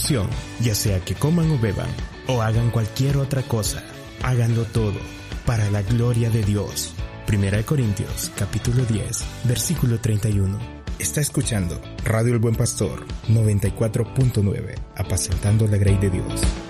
ocasión, ya sea que coman o beban, o hagan cualquier otra cosa, háganlo todo para la gloria de Dios. 1 Corintios, capítulo 10, versículo 31. Está escuchando Radio El Buen Pastor, 94.9, apacentando la grey de Dios.